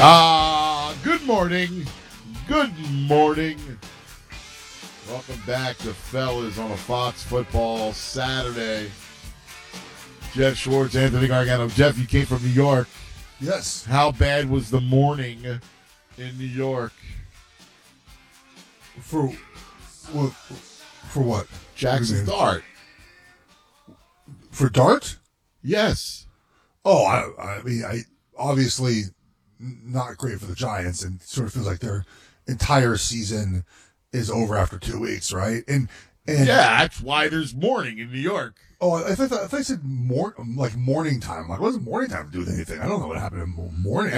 Good morning. Good morning. Welcome back to Fellas on a Fox Football Saturday. Jeff Schwartz, Anthony Gargano. Jeff, you came from New York. Yes. How bad was the morning in New York? For what? Jackson Dart. For Dart? Yes. Oh, I mean, obviously not great for the Giants, and sort of feels like their entire season is over after 2 weeks, right? And yeah, that's why there's morning in New York. Oh, I thought I said morning time. Like, what does morning time do with anything? I don't know what happened in morning.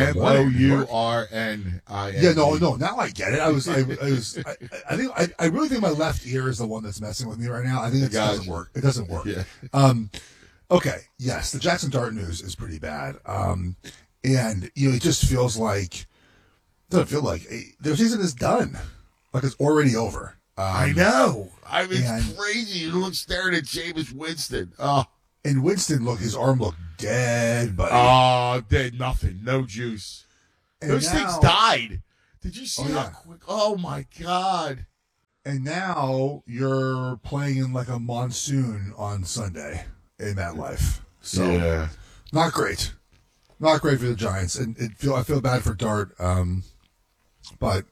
MOURNING. Yeah, no. Now I get it. I really think my left ear is the one that's messing with me right now. I think it doesn't work. It doesn't work. Yeah. Okay. Yes, the Jackson Dart news is pretty bad. And it just feels like their season is done. Like it's already over. I know. I mean, it's crazy. You look staring at Jameis Winston. Oh. And Winston, his arm looked dead, buddy. Oh, dead. Nothing. No juice. And those things died. Did you see how quick? Oh, my God. And now you're playing in like a monsoon on Sunday in MetLife. So, yeah. Not great. Not great for the Giants. And I feel bad for Dart. But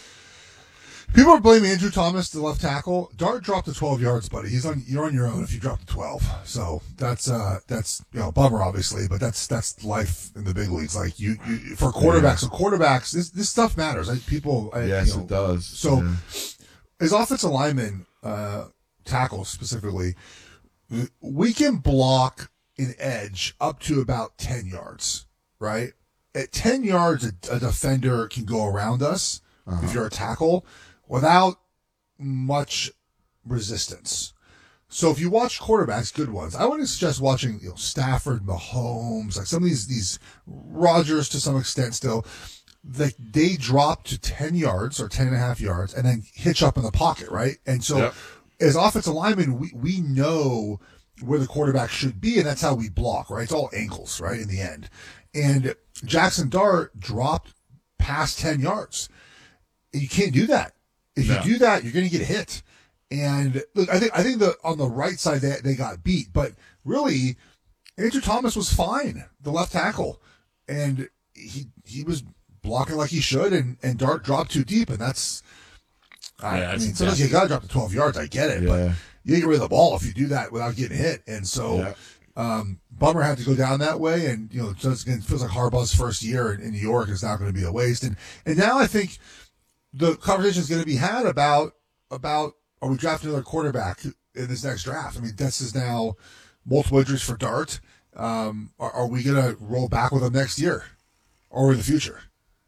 people are blaming Andrew Thomas, the left tackle. Dart dropped to 12 yards, buddy. You're on your own if you drop to 12. So that's bummer, obviously, but that's life in the big leagues. Like you for quarterbacks. So quarterbacks, this stuff matters. Yes, it does. So as offensive linemen, tackles specifically, we can block an edge up to about 10 yards, right? At 10 yards, a defender can go around us if you're a tackle without much resistance. So if you watch quarterbacks, good ones, I wouldn't suggest watching Stafford, Mahomes, like some of these Rodgers to some extent still. They drop to 10 yards or 10 and a half yards and then hitch up in the pocket, right? And so as offensive linemen, we know where the quarterback should be, and that's how we block, right? It's all ankles, right, in the end. And Jackson Dart dropped past 10 yards. And you can't do that. If you do that, you're going to get hit. And look, I think on the right side they got beat, but really, Andrew Thomas was fine, the left tackle, and he was blocking like he should, and Dart dropped too deep, and that's. I mean, sometimes you got to drop to 12 yards. I get it, but you get rid of the ball if you do that without getting hit, and so. Bummer had to go down that way, and just again, it feels like Harbaugh's first year in New York is not going to be a waste, and now I think the conversation is going to be had about are we drafting another quarterback in this next draft? I mean, this is now multiple injuries for Dart. Are we going to roll back with him next year or in the future?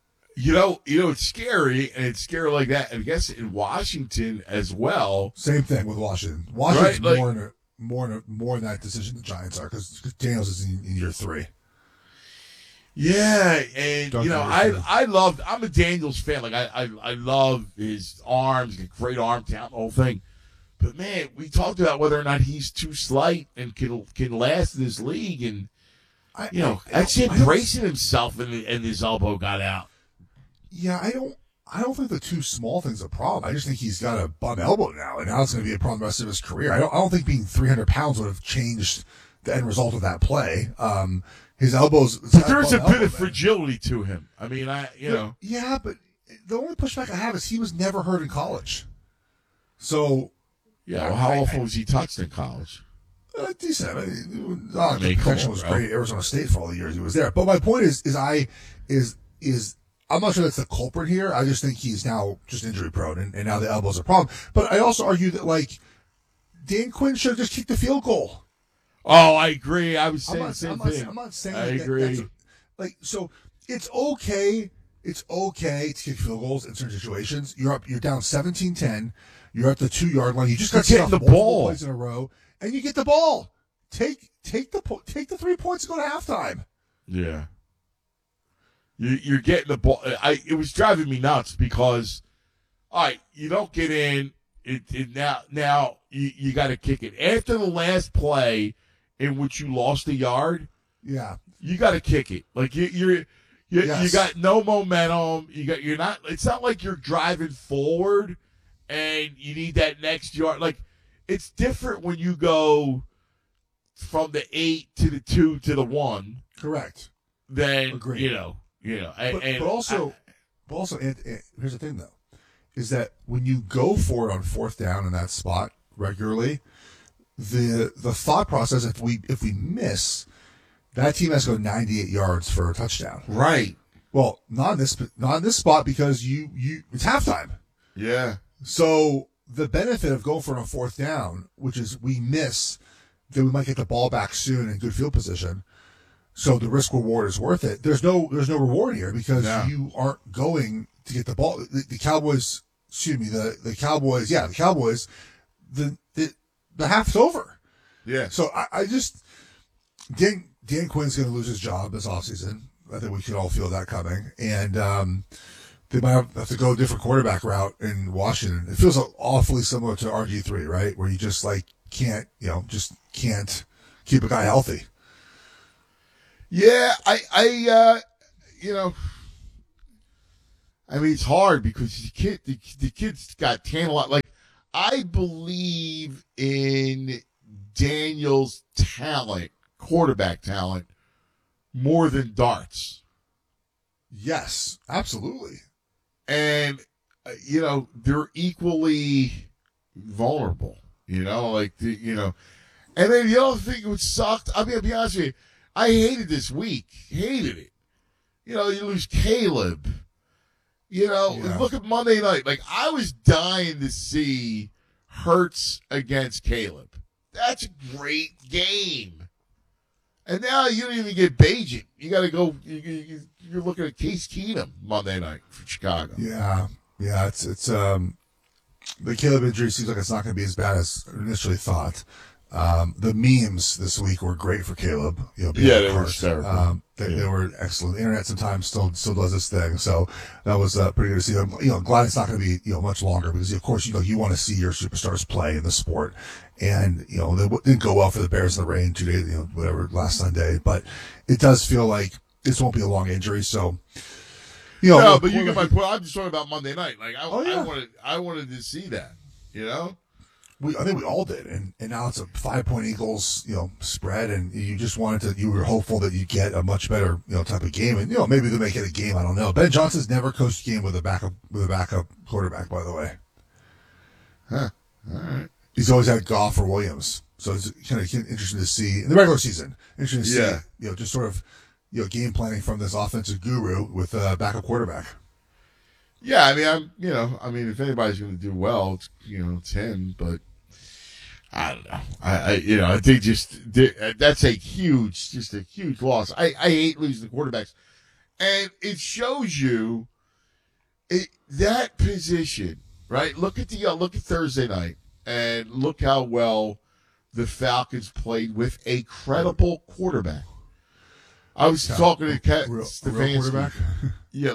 It's scary, and it's scary like that. I guess in Washington as well. Same thing with Washington. Washington's more in that decision the Giants are because Daniels is in year 3. Yeah, and I'm a Daniels fan. Like I love his arms, great arm talent, the whole thing. But man, we talked about whether or not he's too slight and can last in this league, and that's him bracing himself, and his elbow got out. Yeah, I don't think the too small thing's a problem. I just think he's got a bum elbow now, and now it's going to be a problem the rest of his career. I don't think being 300 pounds would have changed the end result of that play. His elbows. But there's a bit of fragility to him. I mean, Yeah, but the only pushback I have is he was never hurt in college. So. Yeah, well, how often was he touched in college? Decent. The protection was great at Arizona State for all the years he was there. But my point is I'm not sure that's the culprit here. I just think he's now just injury prone, and now the elbow's a problem. But I also argue that Dan Quinn should have just kicked the field goal. Oh, I agree. I was saying the same thing. I'm not saying I agree. So it's okay. It's okay to kick field goals in certain situations. You're down 17-10. You're at the 2-yard line. You just got getting the ball plays in a row, and you get the ball. Take the 3 points and go to halftime. Yeah. You're getting the ball. It was driving me nuts because, all right, you don't get in. Now you got to kick it after the last play in which you lost a yard. Yeah, you got to kick it. Like you're You got no momentum. You're not. It's not like you're driving forward, and you need that next yard. Like it's different when you go from the 8 to the 2 to the 1. Correct. Then Agreed. you know. But also, here's the thing though, is that when you go for it on fourth down in that spot regularly, the thought process if we miss, that team has to go 98 yards for a touchdown. Right. Well, not in this spot because it's halftime. Yeah. So the benefit of going for it on fourth down, which is we miss, then we might get the ball back soon in good field position. So the risk reward is worth it. There's no reward here because you aren't going to get the ball. The Cowboys, the Cowboys, the half's over. Yeah. So I just Dan Quinn's going to lose his job this offseason. I think we can all feel that coming. And they might have to go a different quarterback route in Washington. It feels awfully similar to RG3, right? Where you just can't keep a guy healthy. Yeah, I mean, it's hard because the kid's got talent. Like, I believe in Daniel's talent, quarterback talent, more than Dart's. Yes, absolutely. And, they're equally vulnerable, and then the other thing which sucked, I mean, I'll be honest with you, I hated this week. Hated it. You lose Caleb. Look at Monday night. Like, I was dying to see Hurts against Caleb. That's a great game. And now you don't even get Bajan. You got to go. You're looking at Case Keenum Monday night for Chicago. Yeah. It's the Caleb injury seems like it's not going to be as bad as initially thought. The memes this week were great for Caleb. They were hysterical. They were excellent. The internet sometimes still does this thing, so that was pretty good to see. I'm glad it's not going to be much longer because of course you want to see your superstars play in the sport, and they didn't go well for the Bears in the rain 2 days, whatever last Sunday, but it does feel like this won't be a long injury. So no, but you get my point. I'm just talking about Monday night. Like I wanted to see that. I think we all did, and now it's a 5-point Eagles, spread, and you were hopeful that you get a much better, type of game, and maybe they'll make it a game. I don't know. Ben Johnson's never coached a game with a backup quarterback, by the way. Huh. All right. He's always had Goff or Williams, so it's kind of interesting to see in the regular season. Interesting to see, just sort of, game planning from this offensive guru with a backup quarterback. Yeah, I mean, if anybody's going to do well, it's him, but. I don't know. I think that's a huge loss. I hate losing the quarterbacks, and it shows you that position, right? Look at Thursday night, and look how well the Falcons played with a credible quarterback. I was talking to Stefanski. Yeah,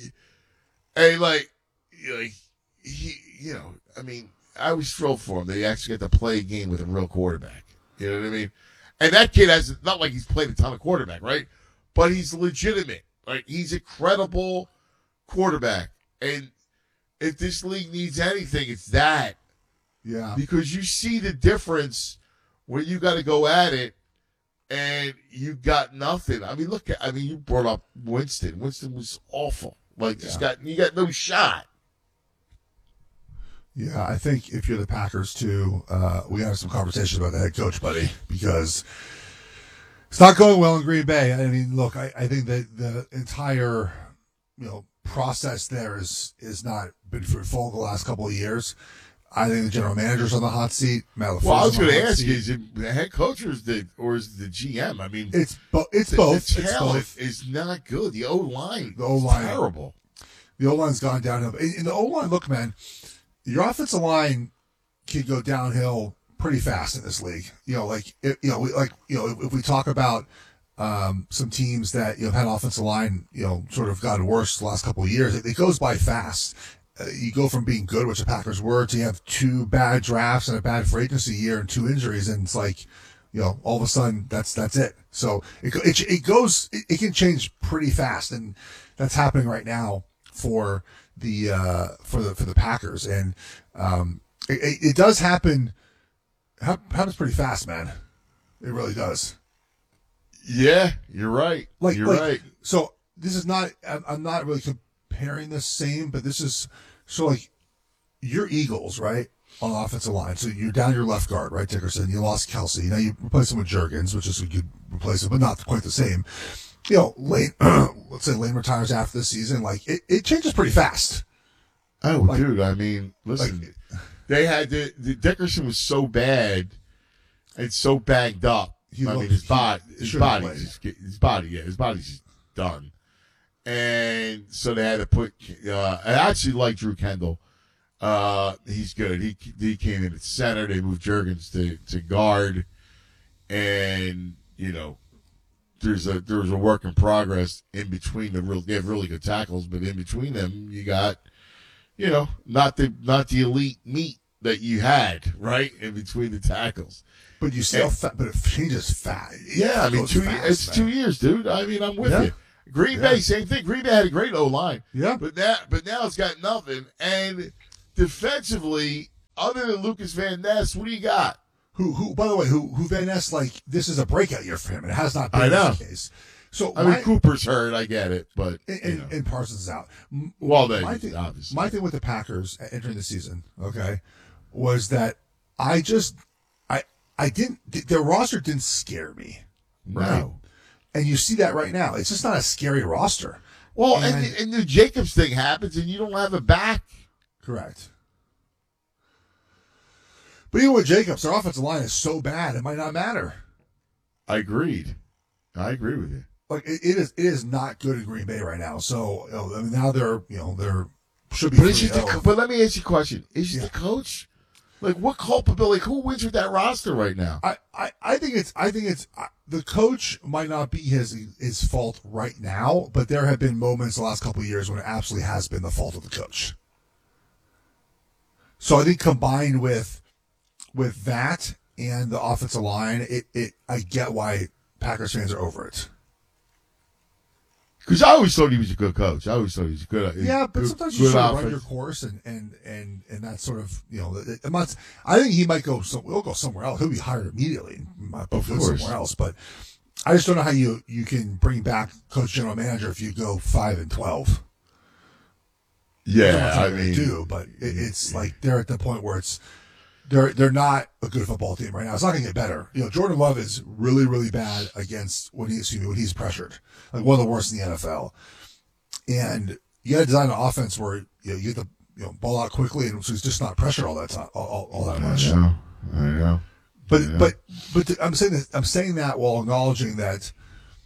I was thrilled for him that he actually got to play a game with a real quarterback. You know what I mean? And that kid not like he's played a ton of quarterback, right? But he's legitimate. Like, he's a credible quarterback. And if this league needs anything, it's that. Yeah. Because you see the difference when you got to go at it and you got nothing. I mean, you brought up Winston. Winston was awful. You got no shot. Yeah, I think if you're the Packers too, we have some conversations about the head coach, buddy, because it's not going well in Green Bay. I mean, look, I think that the entire, process there is not been fruitful the last couple of years. I think the general manager's on the hot seat. Matt LaFleur's I was going to ask you, is it the head coach or is it the GM? I mean, it's both. The talent is not good. The O-line is terrible. The O-line's gone downhill. In the O-line, look, man, your offensive line can go downhill pretty fast in this league. If we talk about some teams that had offensive line, sort of gotten worse the last couple of years, it goes by fast. You go from being good, which the Packers were, to you have 2 bad drafts and a bad free agency year and 2 injuries, and it's like, all of a sudden that's it. So it can change pretty fast, and that's happening right now for the Packers, and it does happens pretty fast, man. It really does. Yeah, you're right. You're right. So this is not. I'm not really comparing the same, but this is so like your Eagles, right? On the offensive line. So you're down your left guard, right, Dickerson? You lost Kelsey. Now you replace him with Juergens, which is a good replacement, but not quite the same. Lane, let's say Lane retires after the season. Like, it changes pretty fast. Oh, dude, I mean, listen, they had the Dickerson was so bad and so banged up. His body's just done. And so they had to put, I actually like Drew Kendall. He's good. He came in at center. They moved Juergens to guard, and there was a work in progress in between they have really good tackles, but in between them you got not the elite meat that you had right in between the tackles. But you still, but it changes fast. Yeah, I mean, 2 years. It's 2 years, dude. I mean, I'm with you. Green Bay, same thing. Green Bay had a great O-line. Yeah, but now it's got nothing. And defensively, other than Lucas Van Ness, what do you got? Who by the way, who Van Ness, like, this is a breakout year for him, and it has not been the case. So I mean, Cooper's hurt, I get it, but and Parsons is out. Well, obviously. My thing with the Packers entering the season, was that their roster didn't scare me. Right? No. And you see that right now. It's just not a scary roster. Well, and the Jacobs thing happens, and you don't have a back. Correct. But even with Jacobs, their offensive line is so bad, it might not matter. I agree with you. Like, it is not good in Green Bay right now. So now they're should be. But let me ask you a question: is it the coach? Like, what culpability? Who wins with that roster right now? I think it's the coach might not be his fault right now, but there have been moments the last couple of years when it absolutely has been the fault of the coach. So I think combined with that and the offensive line, I get why Packers fans are over it. Because I always thought he was a good coach. I always thought he was good. Yeah, but sometimes you sort of run your course, and that sort of I think he might go. He'll go somewhere else. He'll be hired immediately. Might go somewhere else. But I just don't know how you can bring back coach general manager if you go 5-12. Yeah, I mean, but it's like they're at the point where they're not a good football team right now. It's not going to get better. Jordan Love is really, really bad against when he's pressured, like one of the worst in the NFL. And you got to design an offense where you get the ball out quickly, and so he's just not pressured all that time, all that much. I know. But I'm saying that while acknowledging that,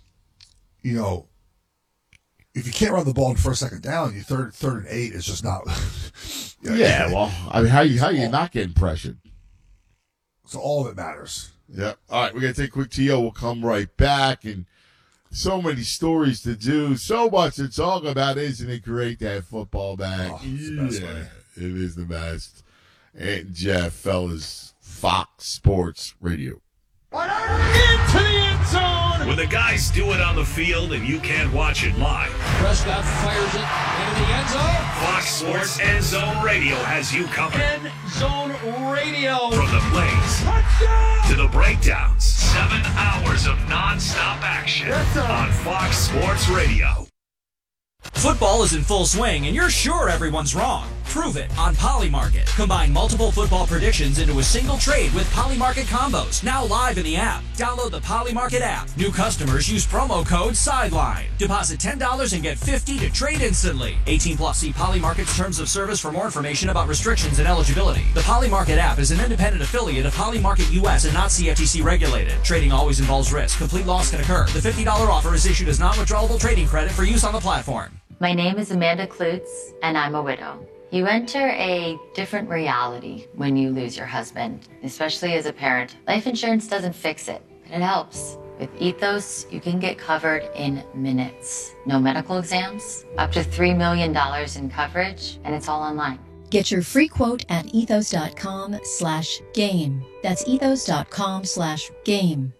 if you can't run the ball in first, second down, you third and 8 is just not. Well, I mean, how you not getting pressured? So all of it matters. Yeah. All right, we're gonna take a quick TO. We'll come right back, and so many stories to do, so much to talk about. Isn't it great to have football back? It's the best, it is the best. And Jeff, fellas, Fox Sports Radio. Into the end zone. When the guys do it on the field and you can't watch it live, Prescott fires it into the end zone. Fox Sports End Zone Radio has you covered. End Zone Radio. From the plays Touchdown! to the breakdowns, 7 hours of non-stop action on Fox Sports Radio. Football is in full swing, and you're sure everyone's wrong. Prove it on Polymarket. Combine multiple football predictions into a single trade with Polymarket combos. Now live in the app. Download the Polymarket app. New customers use promo code SIDELINE. Deposit $10 and get $50 to trade instantly. 18 plus. See Polymarket's terms of service for more information about restrictions and eligibility. The Polymarket app is an independent affiliate of Polymarket US and not CFTC regulated. Trading always involves risk. Complete loss can occur. The $50 offer is issued as non-withdrawable trading credit for use on the platform. My name is Amanda Klutz, and I'm a widow. You enter a different reality when you lose your husband, especially as a parent. Life insurance doesn't fix it, but it helps. With Ethos, you can get covered in minutes. No medical exams, up to $3 million in coverage, and it's all online. Get your free quote at ethos.com/game. That's ethos.com/game.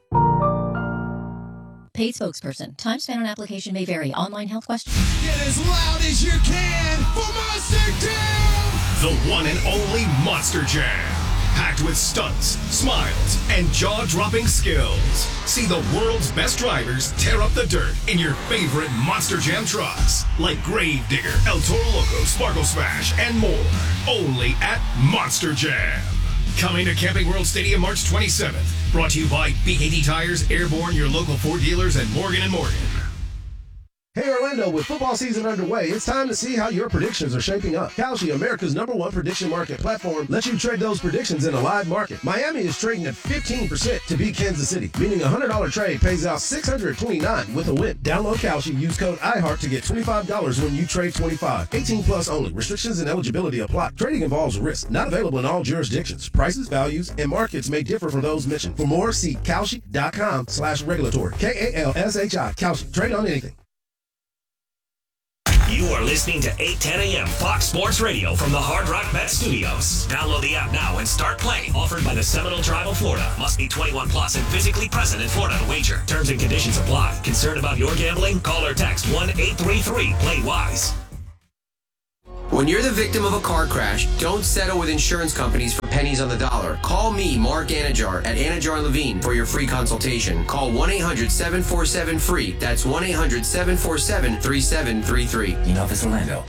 Paid spokesperson. Time spent on application may vary. Online health questions. Get as loud as you can for Monster Jam! The one and only Monster Jam. Packed with stunts, smiles, and jaw-dropping skills. See the world's best drivers tear up the dirt in your favorite Monster Jam trucks. Like Gravedigger, El Toro Loco, Sparkle Smash, and more. Only at Monster Jam. Coming to Camping World Stadium March 27th. Brought to you by BKT Tires, Airborne, your local Ford dealers, and Morgan & Morgan. Hey Orlando, with football season underway, it's time to see how your predictions are shaping up. Kalshi, America's #1 prediction market platform, lets you trade those predictions in a live market. Miami is trading at 15% to beat Kansas City, meaning a $100 trade pays out $629 with a win. Download Kalshi, use code IHEART to get $25 when you trade 25. 18 plus only. Restrictions and eligibility apply. Trading involves risk. Not available in all jurisdictions. Prices, values, and markets may differ from those mentioned. For more, see Kalshi.com/regulatory. KALSHI. Kalshi. Trade on anything. You are listening to 810 a.m. Fox Sports Radio from the Hard Rock Bet Studios. Download the app now and start playing. Offered by the Seminole Tribe of Florida. Must be 21 plus and physically present in Florida to wager. Terms and conditions apply. Concerned about your gambling? Call or text 1-833-PLAY-WISE. When you're the victim of a car crash, don't settle with insurance companies for pennies on the dollar. Call me, Mark Anajar, at Anajar Levine for your free consultation. Call 1-800-747-FREE. That's 1-800-747-3733. Enough is Orlando.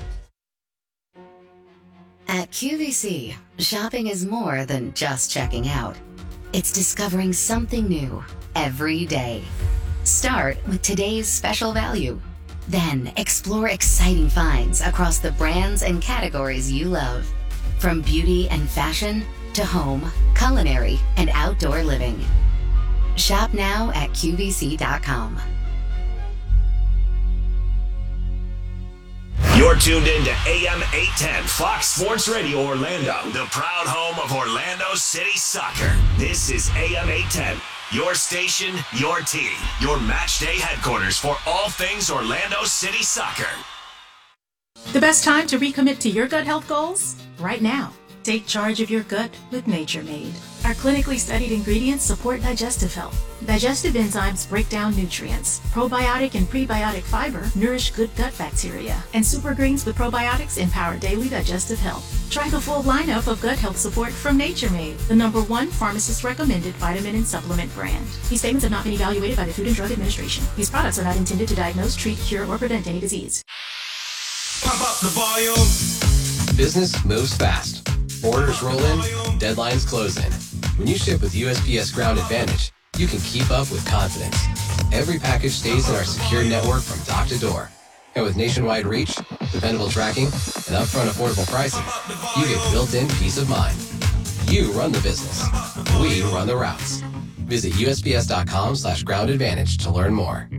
At QVC, shopping is more than just checking out. It's discovering something new every day. Start with today's special value. Then explore exciting finds across the brands and categories you love. From beauty and fashion to home, culinary, and outdoor living. Shop now at QVC.com. You're tuned in to AM 810 Fox Sports Radio Orlando, the proud home of Orlando City Soccer. This is AM 810. Your station, your team, your match day headquarters for all things Orlando City Soccer. The best time to recommit to your gut health goals? Right now. Take charge of your gut with Nature Made. Our clinically studied ingredients support digestive health. Digestive enzymes break down nutrients. Probiotic and prebiotic fiber nourish good gut bacteria. And super greens with probiotics empower daily digestive health. Try the full lineup of gut health support from Nature Made, the #1 pharmacist-recommended vitamin and supplement brand. These statements have not been evaluated by the Food and Drug Administration. These products are not intended to diagnose, treat, cure, or prevent any disease. Pump up the volume. Business moves fast. Orders roll in, deadlines close in. When you ship with USPS Ground Advantage, you can keep up with confidence. Every package stays in our secure network from dock to door. And with nationwide reach, dependable tracking, and upfront affordable pricing, you get built-in peace of mind. You run the business. We run the routes. Visit USPS.com/groundadvantage to learn more.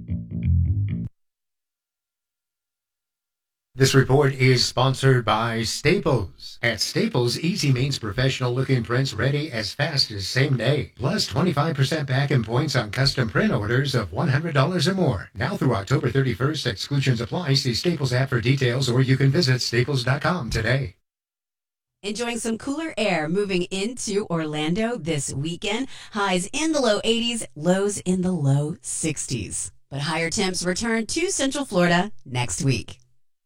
This report is sponsored by Staples. At Staples, easy means professional-looking prints ready as fast as same day. Plus 25% back in points on custom print orders of $100 or more. Now through October 31st, exclusions apply. See Staples app for details, or you can visit staples.com today. Enjoying some cooler air moving into Orlando this weekend. Highs in the low 80s, lows in the low 60s. But higher temps return to Central Florida next week.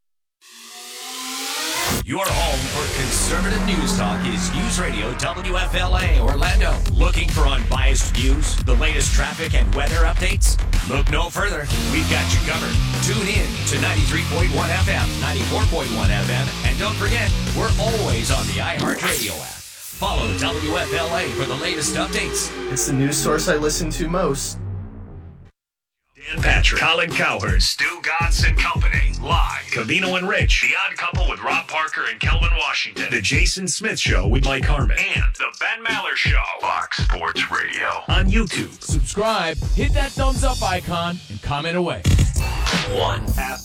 Your home for conservative news talk is News Radio WFLA Orlando. Looking for unbiased views, the latest traffic and weather updates? Look no further. We've got you covered. Tune in to 93.1 FM, 94.1 FM, and don't forget, we're always on the iHeartRadio app. Follow WFLA for the latest updates. It's the news source I listen to most. Dan Patrick, Colin Cowherd, Stu Gatz and Company, live. Covino and Rich, The Odd Couple with Rob Parker and Kelvin Washington, The Jason Smith Show with Mike Harmon, and The Ben Maller Show, Fox Sports Radio, on YouTube. Subscribe, hit that thumbs up icon, and comment away. 1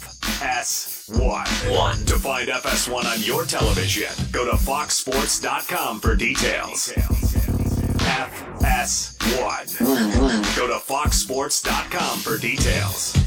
FS1. To find FS1 on your television, go to foxsports.com for details. FS1. Go to foxsports.com for details.